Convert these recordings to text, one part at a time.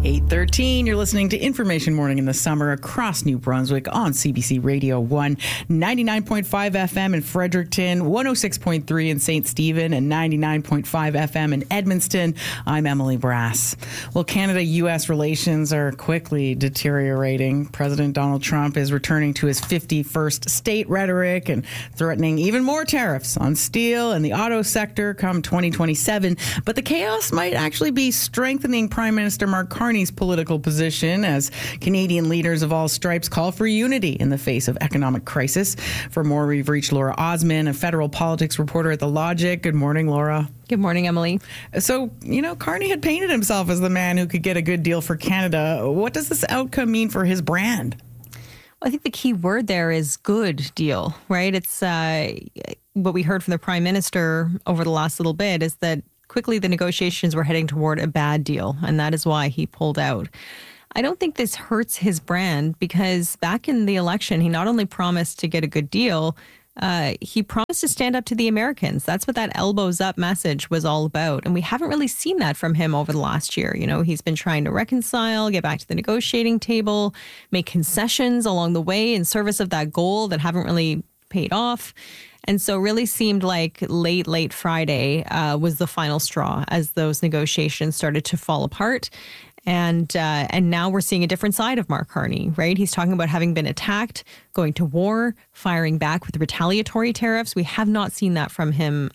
8:13, you're listening to Information Morning in the Summer across New Brunswick on CBC Radio 1, 99.5 FM in Fredericton, 106.3 in St. Stephen, and 99.5 FM in Edmundston. I'm Emily Brass. Well, Canada-U.S. relations are quickly deteriorating. President Donald Trump is returning to his 51st state rhetoric and threatening even more tariffs on steel and the auto sector come 2027. But the chaos might actually be strengthening Prime Minister Mark Carney's political position as Canadian leaders of all stripes call for unity in the face of economic crisis. For more, we've reached Laura Osman, a federal politics reporter at The Logic. Good morning, Laura. Good morning, Emily. So, Carney had painted himself as the man who could get a good deal for Canada. What does this outcome mean for his brand? I think the key word there is good deal, right? It's what we heard from the Prime Minister over the last little bit is that quickly the negotiations were heading toward a bad deal, and that is why he pulled out. I don't think this hurts his brand because back in the election, he not only promised to get a good deal, he promised to stand up to the Americans. That's what that elbows up message was all about. And we haven't really seen that from him over the last year. He's been trying to reconcile, get back to the negotiating table, make concessions along the way in service of that goal that haven't really paid off. And so really seemed like late Friday was the final straw as those negotiations started to fall apart. And now we're seeing a different side of Mark Carney, right? He's talking about having been attacked, going to war, firing back with retaliatory tariffs. We have not seen that from him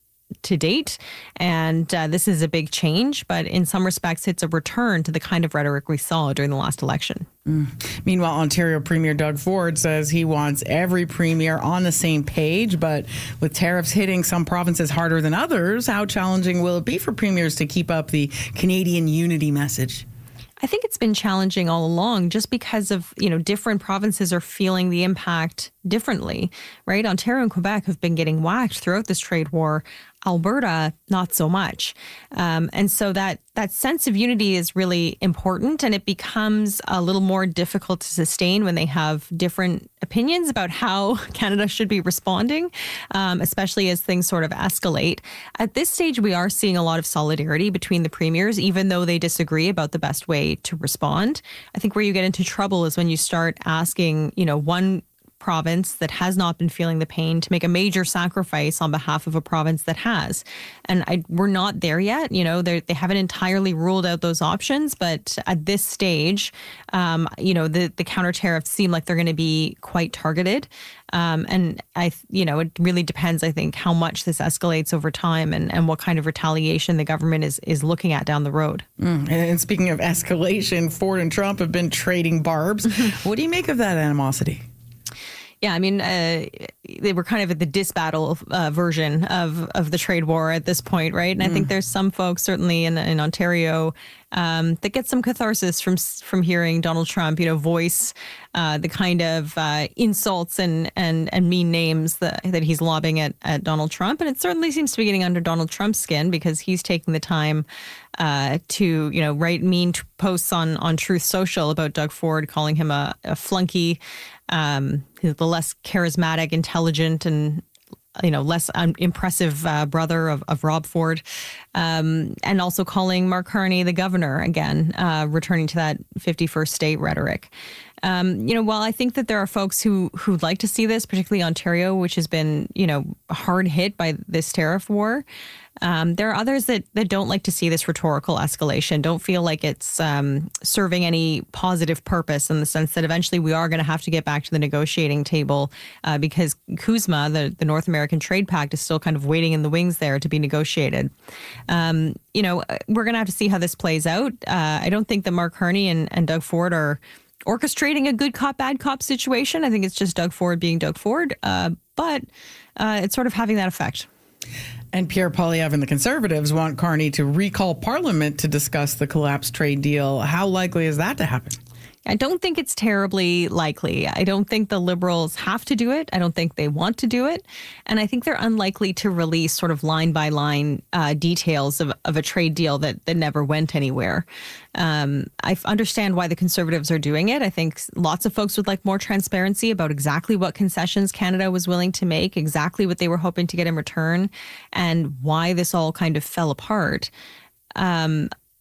to date. And this is a big change, but in some respects, it's a return to the kind of rhetoric we saw during the last election. Meanwhile, Ontario Premier Doug Ford says he wants every premier on the same page, but with tariffs hitting some provinces harder than others, how challenging will it be for premiers to keep up the Canadian unity message? I think it's been challenging all along just because of, different provinces are feeling the impact differently, right? Ontario and Quebec have been getting whacked throughout this trade war. Alberta, not so much. And so that sense of unity is really important, and it becomes a little more difficult to sustain when they have different opinions about how Canada should be responding, especially as things sort of escalate. At this stage, we are seeing a lot of solidarity between the premiers, even though they disagree about the best way to respond. I think where you get into trouble is when you start asking, one province that has not been feeling the pain to make a major sacrifice on behalf of a province that has. And we're not there yet. They haven't entirely ruled out those options. But at this stage, the counter tariffs seem like they're going to be quite targeted. And it really depends, I think, how much this escalates over time and what kind of retaliation the government is looking at down the road. And speaking of escalation, Ford and Trump have been trading barbs. What do you make of that animosity? Yeah, they were kind of at the disbattle version of the trade war at this point, right? And I think there's some folks, certainly in Ontario, that get some catharsis from hearing Donald Trump, voice the kind of insults and mean names that he's lobbing at Donald Trump. And it certainly seems to be getting under Donald Trump's skin because he's taking the time to, write mean posts on Truth Social about Doug Ford, calling him a flunky, the less charismatic, intelligent, and less impressive brother of Rob Ford, and also calling Mark Carney the governor again, returning to that 51st state rhetoric. While I think that there are folks who'd like to see this, particularly Ontario, which has been, hard hit by this tariff war, there are others that don't like to see this rhetorical escalation, don't feel like it's serving any positive purpose in the sense that eventually we are going to have to get back to the negotiating table because CUSMA, the North American Trade Pact, is still kind of waiting in the wings there to be negotiated. We're going to have to see how this plays out. I don't think that Mark Carney and Doug Ford are orchestrating a good cop, bad cop situation. I think it's just Doug Ford being Doug Ford, but it's sort of having that effect. And Pierre Poilievre and the Conservatives want Carney to recall Parliament to discuss the collapsed trade deal. How likely is that to happen? I don't think it's terribly likely. I don't think the Liberals have to do it. I don't think they want to do it. And I think they're unlikely to release sort of line by line details of a trade deal that never went anywhere. I understand why the Conservatives are doing it. I think lots of folks would like more transparency about exactly what concessions Canada was willing to make, exactly what they were hoping to get in return, and why this all kind of fell apart.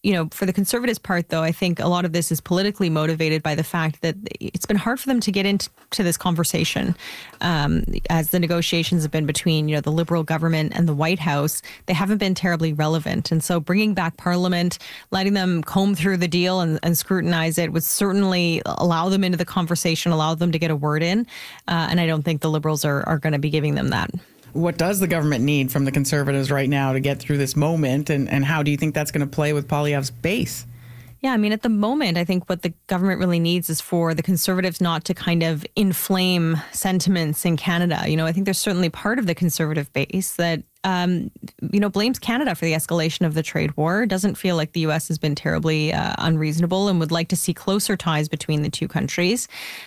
for the Conservatives' part, though, I think a lot of this is politically motivated by the fact that it's been hard for them to get into this conversation as the negotiations have been between, the Liberal government and the White House. They haven't been terribly relevant. And so bringing back Parliament, letting them comb through the deal and scrutinize it would certainly allow them into the conversation, allow them to get a word in. And I don't think the Liberals are going to be giving them that. What does the government need from the Conservatives right now to get through this moment? And how do you think that's going to play with Poilievre's base? Yeah, I mean, at the moment, I think what the government really needs is for the Conservatives not to kind of inflame sentiments in Canada. I think there's certainly part of the Conservative base that, blames Canada for the escalation of the trade war, doesn't feel like the U.S. has been terribly unreasonable and would like to see closer ties between the two countries.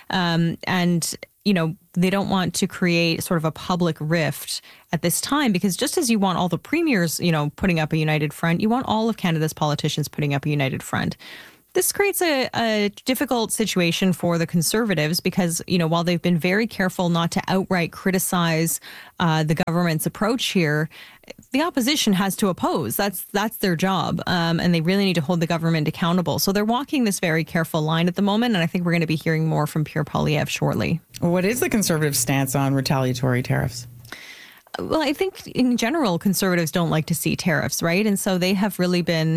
They don't want to create sort of a public rift at this time, because just as you want all the premiers, putting up a united front, you want all of Canada's politicians putting up a united front. This creates a difficult situation for the Conservatives because, while they've been very careful not to outright criticize the government's approach here, the opposition has to oppose. That's their job. And they really need to hold the government accountable. So they're walking this very careful line at the moment. And I think we're going to be hearing more from Pierre Poilievre shortly. What is the Conservative stance on retaliatory tariffs? Well, I think in general, Conservatives don't like to see tariffs, right? And so they have really been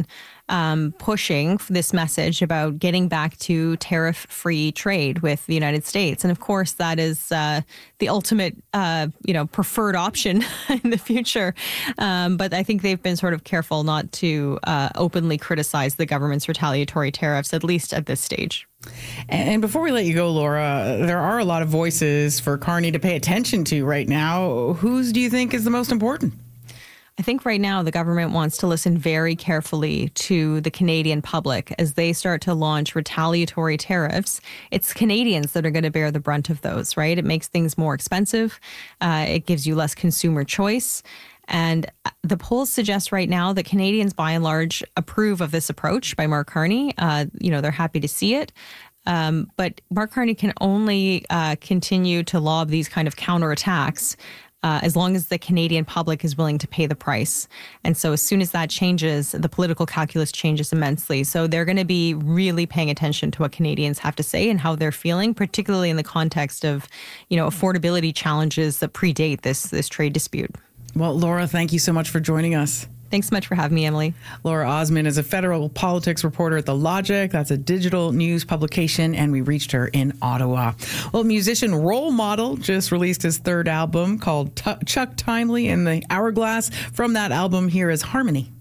pushing this message about getting back to tariff-free trade with the United States. And of course, that is the ultimate, preferred option in the future. But I think they've been sort of careful not to openly criticize the government's retaliatory tariffs, at least at this stage. And before we let you go, Laura, there are a lot of voices for Carney to pay attention to right now. Whose do you think is the most important? I think right now the government wants to listen very carefully to the Canadian public as they start to launch retaliatory tariffs. It's Canadians that are going to bear the brunt of those, right? It makes things more expensive. It gives you less consumer choice. And the polls suggest right now that Canadians, by and large, approve of this approach by Mark Carney. They're happy to see it. But Mark Carney can only continue to lob these kind of counterattacks as long as the Canadian public is willing to pay the price. And so as soon as that changes, the political calculus changes immensely. So they're going to be really paying attention to what Canadians have to say and how they're feeling, particularly in the context of, affordability challenges that predate this trade dispute. Well, Laura, thank you so much for joining us. Thanks so much for having me, Emily. Laura Osman is a federal politics reporter at The Logic. That's a digital news publication, and we reached her in Ottawa. Well, musician Role Model just released his third album called Chuck Timely and the Hourglass. From that album, here is Harmony.